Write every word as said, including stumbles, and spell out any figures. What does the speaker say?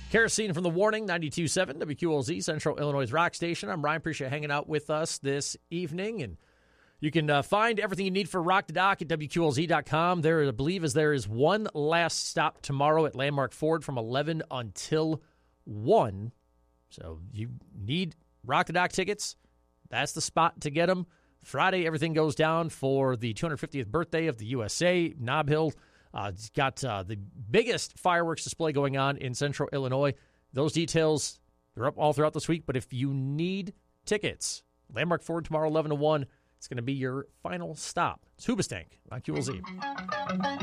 Kerosene from the Warning, ninety-two point seven W Q L Z, Central Illinois' rock station. I'm Ryan. Appreciate you hanging out with us this evening. And you can uh, find everything you need for Rock the Dock at W Q L Z dot com. There, I believe, is there is one last stop tomorrow at Landmark Ford from eleven until one. So you need Rock the Dock tickets. That's the spot to get them. Friday, everything goes down for the two hundred fiftieth birthday of the U S A. Nob Hill uh, it's got uh, the biggest fireworks display going on in Central Illinois. Those details are up all throughout this week. But if you need tickets, Landmark Ford tomorrow, eleven to one. It's going to be your final stop. It's Hoobastank on Q L Z.